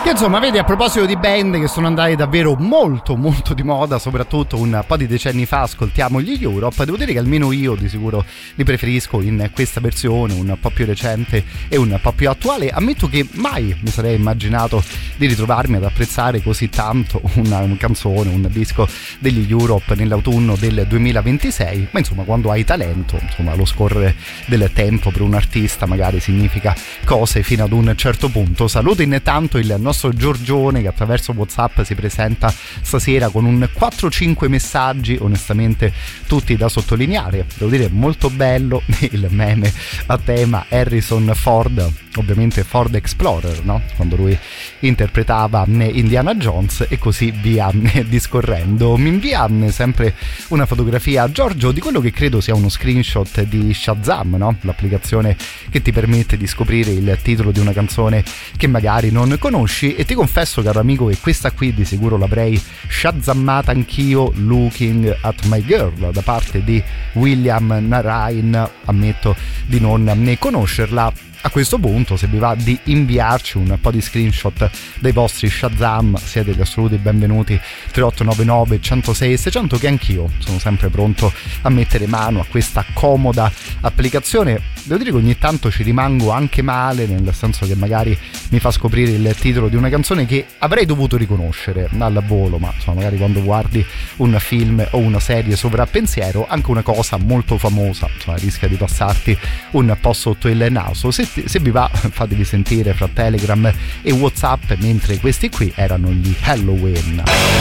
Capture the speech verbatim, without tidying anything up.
Che insomma, vedi, a proposito di band che sono andate davvero molto molto di moda, soprattutto un po' di decenni fa, ascoltiamo gli Europe. Devo dire che almeno io di sicuro li preferisco in questa versione un po' più recente e un po' più attuale. Ammetto che mai mi sarei immaginato di ritrovarmi ad apprezzare così tanto una, una canzone, un disco degli Europe nell'autunno del duemilaventisei, ma insomma, quando hai talento, insomma, lo scorrere del tempo per un artista magari significa cose fino ad un certo punto. Saluto intanto il nostro Giorgione che attraverso WhatsApp si presenta stasera con un quattro cinque messaggi, onestamente tutti da sottolineare. Devo dire, molto bello il meme a tema Harrison Ford, ovviamente Ford Explorer, no? Quando lui interpretava Indiana Jones e così via discorrendo. Mi invia sempre una fotografia, Giorgio, di quello che credo sia uno screenshot di Shazam, no? L'applicazione che ti permette di scoprire il titolo di una canzone che magari non conosci. E ti confesso, caro amico, che questa qui di sicuro l'avrei shazammata anch'io, Looking at My Girl, da parte di William Narain. Ammetto di non ne conoscerla. A questo punto, se vi va di inviarci un po' di screenshot dei vostri Shazam, siete gli assoluti benvenuti. Tre otto nove nove, centosei, seicento, che anch'io sono sempre pronto a mettere mano a questa comoda applicazione. Devo dire che ogni tanto ci rimango anche male, nel senso che magari mi fa scoprire il titolo di una canzone che avrei dovuto riconoscere al volo, ma insomma, magari quando guardi un film o una serie sovrappensiero, anche una cosa molto famosa, insomma, rischia di passarti un po' sotto il naso. Se Se vi va, fatevi sentire fra Telegram e WhatsApp, mentre questi qui erano gli Halloween.